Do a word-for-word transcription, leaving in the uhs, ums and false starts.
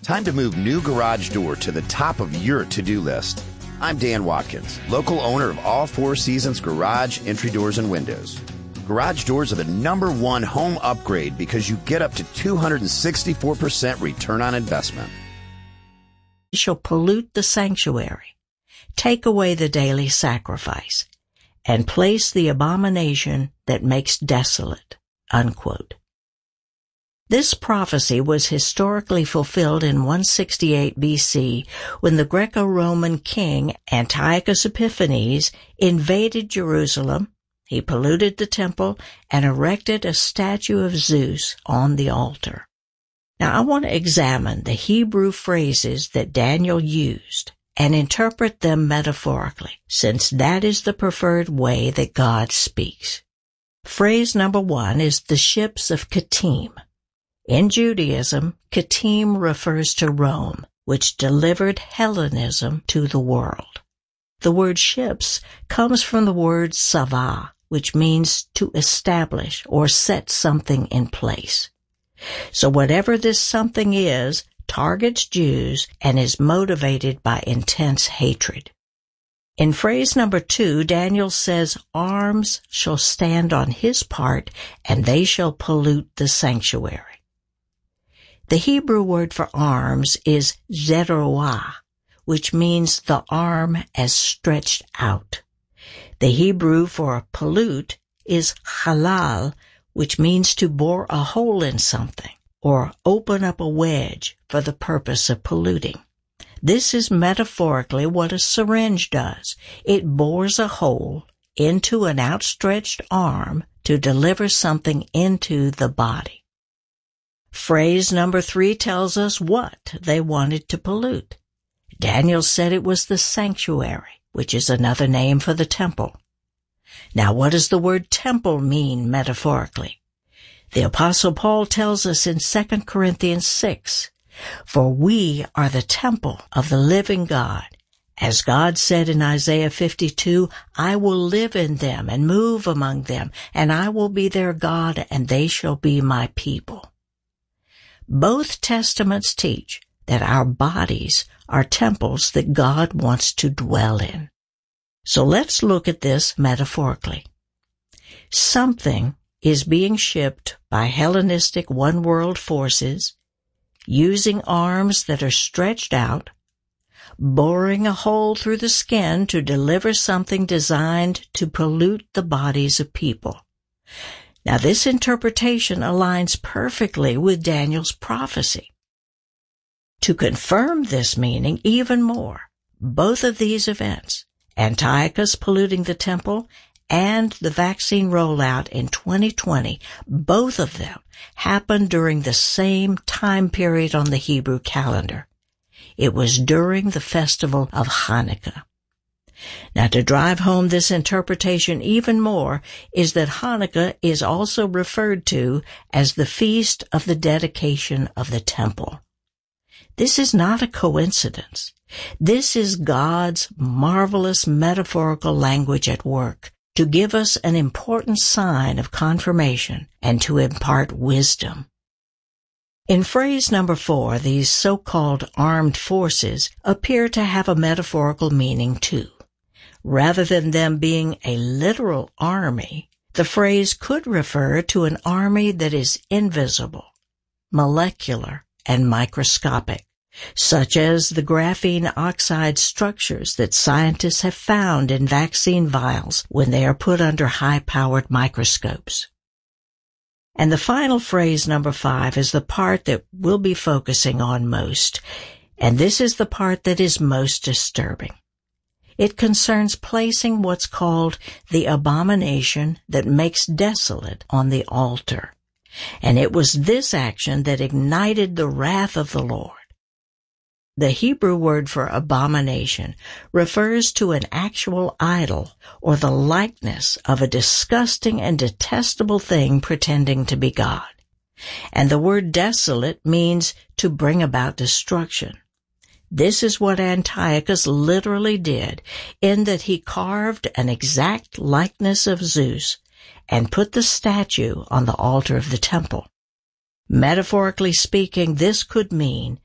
Time to move new garage door to the top of your to-do list. I'm Dan Watkins, local owner of All Four Seasons Garage Entry Doors and Windows. Garage doors are the number one home upgrade because you get up to two hundred sixty-four percent return on investment. Shall pollute the sanctuary, take away the daily sacrifice, and place the abomination that makes desolate. Unquote. This prophecy was historically fulfilled in one sixty-eight B C when the Greco-Roman king Antiochus Epiphanes invaded Jerusalem. He polluted the temple and erected a statue of Zeus on the altar. Now I want to examine the Hebrew phrases that Daniel used and interpret them metaphorically, since that is the preferred way that God speaks. Phrase number one is the ships of Kittim. In Judaism, Kittim refers to Rome, which delivered Hellenism to the world. The word ships comes from the word savah, which means to establish or set something in place. So whatever this something is, targets Jews and is motivated by intense hatred. In phrase number two, Daniel says, arms shall stand on his part, and they shall pollute the sanctuary. The Hebrew word for arms is zeroah, which means the arm as stretched out. The Hebrew for pollute is halal, which means to bore a hole in something or open up a wedge for the purpose of polluting. This is metaphorically what a syringe does. It bores a hole into an outstretched arm to deliver something into the body. Phrase number three tells us what they wanted to pollute. Daniel said it was the sanctuary, which is another name for the temple. Now, what does the word temple mean metaphorically? The Apostle Paul tells us in Second Corinthians six, for we are the temple of the living God. As God said in Isaiah fifty-two, I will live in them and move among them, and I will be their God, and they shall be my people. Both testaments teach that our bodies are temples that God wants to dwell in. So let's look at this metaphorically. Something is being shipped by Hellenistic one-world forces, using arms that are stretched out, boring a hole through the skin to deliver something designed to pollute the bodies of people. Now, this interpretation aligns perfectly with Daniel's prophecy. To confirm this meaning even more, both of these events, Antiochus polluting the temple and the vaccine rollout in twenty twenty, both of them happened during the same time period on the Hebrew calendar. It was during the festival of Hanukkah. Now, to drive home this interpretation even more is that Hanukkah is also referred to as the feast of the dedication of the temple. This is not a coincidence. This is God's marvelous metaphorical language at work to give us an important sign of confirmation and to impart wisdom. In phrase number four, these so-called armed forces appear to have a metaphorical meaning too. Rather than them being a literal army, the phrase could refer to an army that is invisible, molecular, and microscopic, such as the graphene oxide structures that scientists have found in vaccine vials when they are put under high-powered microscopes. And the final phrase, number five, is the part that we'll be focusing on most, and this is the part that is most disturbing. It concerns placing what's called the abomination that makes desolate on the altar. And it was this action that ignited the wrath of the Lord. The Hebrew word for abomination refers to an actual idol or the likeness of a disgusting and detestable thing pretending to be God. And the word desolate means to bring about destruction. This is what Antiochus literally did, in that he carved an exact likeness of Zeus and put the statue on the altar of the temple. Metaphorically speaking, this could mean